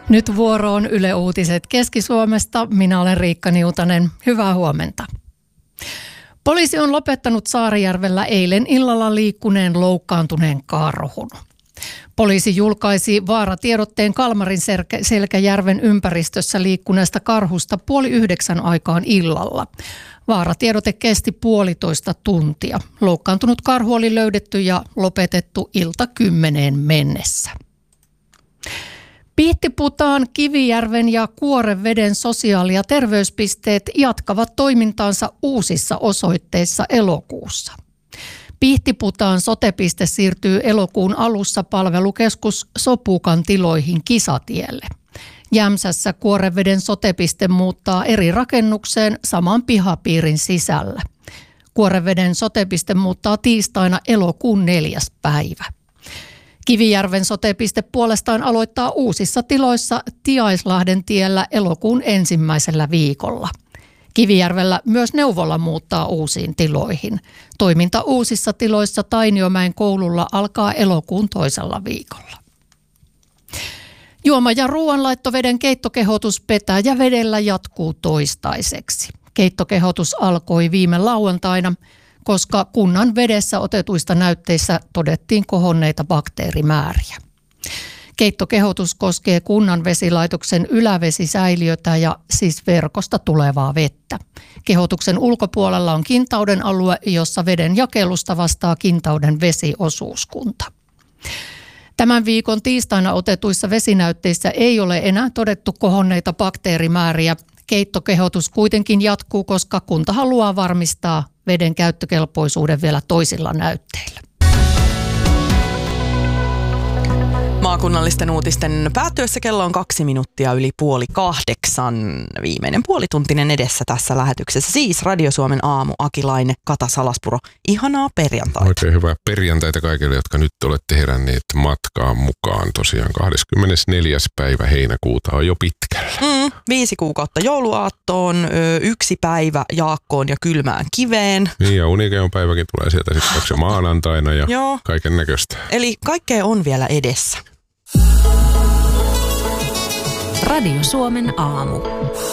Nyt vuoroon Yle Uutiset Keski-Suomesta. Minä olen Riikka Niutanen. Hyvää huomenta. Poliisi on lopettanut Saarijärvellä eilen illalla liikkuneen loukkaantuneen karhun. Poliisi julkaisi vaaratiedotteen Kalmarin Selkäjärven ympäristössä liikkuneesta karhusta 8:30 aikaan illalla. Vaaratiedote kesti 1,5 tuntia. Loukkaantunut karhu oli löydetty ja lopetettu ilta 10 mennessä. Pihtiputaan, Kivijärven ja Kuoreveden sosiaali- ja terveyspisteet jatkavat toimintaansa uusissa osoitteissa elokuussa. Pihtiputaan sotepiste siirtyy elokuun alussa palvelukeskus Sopukan tiloihin Kisatielle. Jämsässä Kuoreveden sotepiste muuttaa eri rakennukseen saman pihapiirin sisällä. Kuoreveden sotepiste muuttaa tiistaina elokuun 4. päivä. Kivijärven sotepiste puolestaan aloittaa uusissa tiloissa Tiaislahden tiellä elokuun 1. viikolla. Kivijärvellä myös neuvola muuttaa uusiin tiloihin. Toiminta uusissa tiloissa Tainiomäen koululla alkaa elokuun 2. viikolla. Juoma- ja ruoanlaittoveden keittokehotus Petäjävedellä jatkuu toistaiseksi. Keittokehotus alkoi viime lauantaina, koska kunnan vedessä otetuista näytteissä todettiin kohonneita bakteerimääriä. Keittokehotus koskee kunnan vesilaitoksen ylävesisäiliötä ja siis verkosta tulevaa vettä. Kehotuksen ulkopuolella on Kintauden alue, jossa veden jakelusta vastaa Kintauden vesiosuuskunta. Tämän viikon tiistaina otetuissa vesinäytteissä ei ole enää todettu kohonneita bakteerimääriä. Keittokehotus kuitenkin jatkuu, koska kunta haluaa varmistaa veden käyttökelpoisuuden vielä toisilla näytteillä. Maakunnallisten uutisten päättyessä kello on 2 minuuttia yli 7:30. Viimeinen puolituntinen edessä tässä lähetyksessä. Siis Radio Suomen aamu, Aki Laine, Kata Salaspuro. Ihanaa perjantaita. Oikein hyvää perjantaita kaikille, jotka nyt olette heränneet matkaan mukaan. Tosiaan 24. päivä heinäkuuta on jo pitkällä. 5 kuukautta jouluaattoon, 1 päivä Jaakkoon ja kylmään kiveen. Niin ja Unikeon päiväkin tulee sieltä sitten maanantaina ja kaiken näköistä. Eli kaikkea on vielä edessä. Radio Suomen aamu.